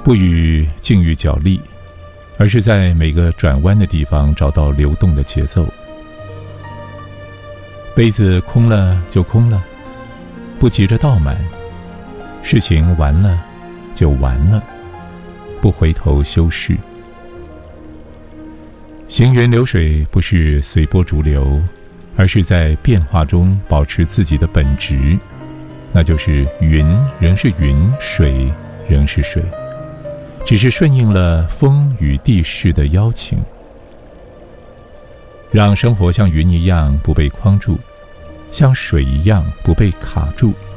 不与境遇角力，而是在每个转弯的地方找到流动的节奏。杯子空了就空了，不急着倒满，事情完了就完了，不回头修饰。行云流水不是随波逐流，而是在变化中保持自己的本质，那就是云仍是云，水仍是水，只是顺应了风与地势的邀请，让生活像云一样不被框住，像水一样不被卡住。